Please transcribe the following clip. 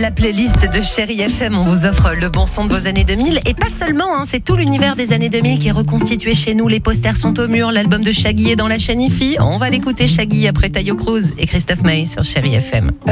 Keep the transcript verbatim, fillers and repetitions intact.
La playlist de Chérie F M, on vous offre le bon son de vos années deux mille. Et pas seulement, hein, c'est tout l'univers des années deux mille qui est reconstitué chez nous. Les posters sont au mur, l'album de Shaggy est dans la chaîne I F I. On va l'écouter, Shaggy, après Tayo Cruz et Christophe Maé sur Chérie F M.